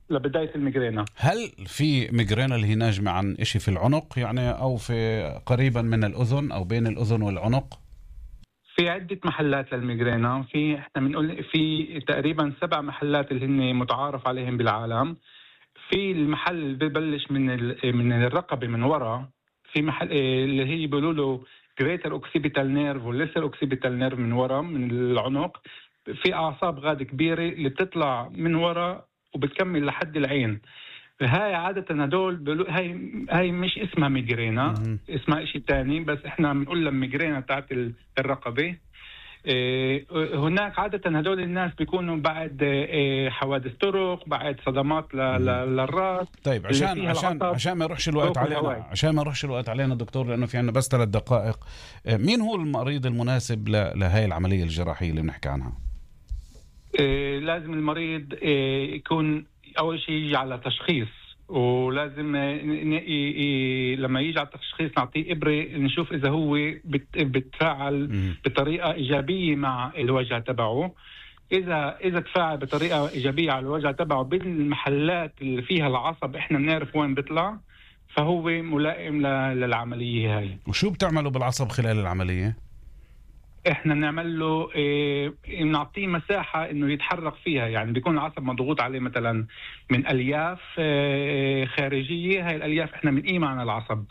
لبداية الميغرينا. هل في ميغرينا اللي هي ناجمة عن إشي في العنق يعني، أو في قريبا من الأذن أو بين الأذن والعنق؟ في عدة محلات للميغرينا، احنا بنقول في تقريبا 7 محلات اللي هن متعارف عليهم بالعالم. في المحل اللي ببلش من الرقبة من ورا، في محل اللي هي بيقولوا له greater occipital nerve و lesser occipital nerve من ورا من العنق. في أعصاب غاد كبيرة اللي بتطلع من ورا وبتكمل لحد العين. هاي عادة هدول هاي مش اسمها ميغرينا، اسمها اشي تاني، بس احنا بنقول لها ميغرينا تاعت الرقبة. هناك عادة هدول الناس بيكونوا بعد حوادث طرق، بعد صدمات للراس. طيب عشان ما يروحش الوقت علينا، عشان ما يروحش الوقت علينا دكتور، لأنه في عنا بس 3 دقائق. مين هو المريض المناسب لهاي العملية الجراحية اللي بنحكي عنها؟ لازم المريض يكون أول شيء يجي على تشخيص، ولازم لما يجي على التشخيص نعطيه إبرة نشوف إذا هو بتفاعل بطريقة إيجابية مع الوجع تبعه. إذا تفاعل بطريقة إيجابية على الوجع تبعه بالمحلات اللي فيها العصب إحنا بنعرف وين بيطلع، فهو ملائم للعملية هاي. وشو بتعملوا بالعصب خلال العملية؟ احنا بنعمل له نعطيه مساحه انه يتحرك فيها، يعني بيكون العصب مضغوط عليه مثلا من الياف خارجيه. هاي الالياف احنا بنقيمها عن العصب.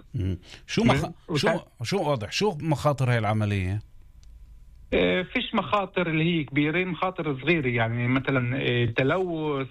شو مخاطر هاي العمليه؟ فيش مخاطر اللي هي كبيره، مخاطر صغيره، يعني مثلا تلوث،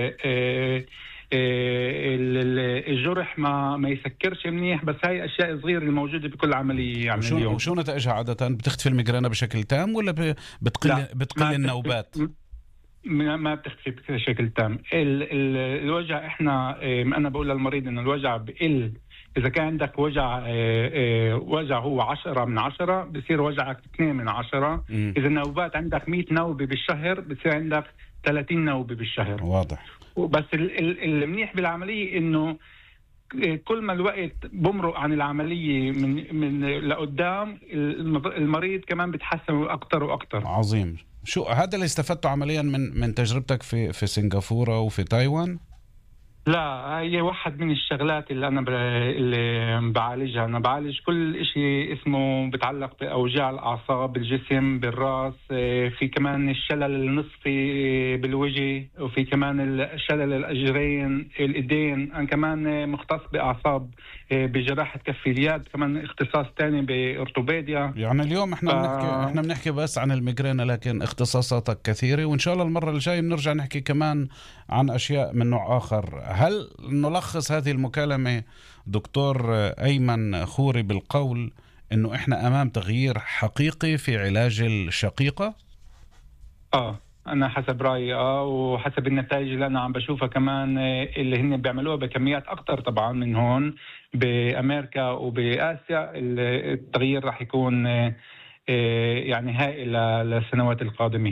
الجرح ما يسكرش منيح، بس هاي اشياء صغيره الموجوده بكل عمليه يعني اليوم. وشو نتائجها عاده؟ بتختفي الميغرينا بشكل تام ولا بتقل النوبات؟ ما بتختفي بشكل تام. الوجع احنا انا بقول للمريض انه الوجع بقل. اذا كان عندك وجع هو 10/10 بصير وجعك 2/10. اذا النوبات عندك 100 نوبه بالشهر بتصير عندك 30 نوبه بالشهر. واضح. بس المنيح بالعملية إنه كل ما الوقت بمرق عن العملية من لقدام المريض كمان بيتحسن أكتر وأكتر. عظيم. شو هذا اللي استفدته عمليا من تجربتك في سنغافورة وفي تايوان؟ لا، هي واحد من الشغلات اللي أنا اللي بعالجها. أنا بعالج كل إشي اسمه بتعلق بأوجاع الأعصاب بالجسم بالرأس. في كمان الشلل النصفي بالوجه، وفي كمان الشلل الأجرين الإيدين. أنا كمان مختص بأعصاب بجراحة كف اليد، كمان اختصاص تاني بأورتوبيديا. يعني اليوم احنا بنحكي بس عن الميغرينا، لكن اختصاصاتك كثيرة، وإن شاء الله المرة الجاية بنرجع نحكي كمان عن أشياء من نوع آخر. هل نلخص هذه المكالمة دكتور أيمن خوري بالقول إنه إحنا أمام تغيير حقيقي في علاج الشقيقة؟ أنا حسب رأيي وحسب النتائج اللي أنا عم بشوفها كمان اللي هن بيعملوها بكميات أكتر طبعا من هون بأمريكا وبآسيا. التغيير راح يكون يعني هائل للسنوات القادمة.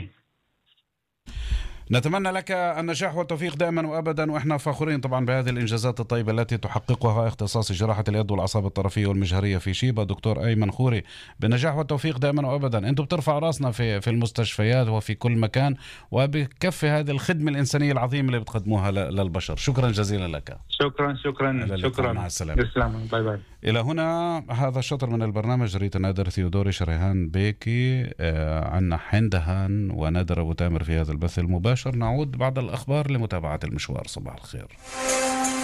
نتمنى لك النجاح والتوفيق دائما وأبدا، وإحنا فخورين طبعا بهذه الإنجازات الطيبة التي تحققها اختصاص جراحة اليد والأعصاب الطرفية والمجهرية في شيبا. دكتور أيمن خوري، بالنجاح والتوفيق دائما وأبدا. أنتم بترفع راسنا في المستشفيات وفي كل مكان، وبكفي هذه الخدمة الإنسانية العظيمة اللي بتقدموها للبشر. شكرا جزيلا لك. شكرا. مع السلامة. باي باي. إلى هنا هذا الشطر من البرنامج. ريت نادر ثيودوري شريهان بيكي عنا حندهان ونادر أبو تامر في هذا البث المباشر. نعود بعد الأخبار لمتابعة المشوار. صباح الخير.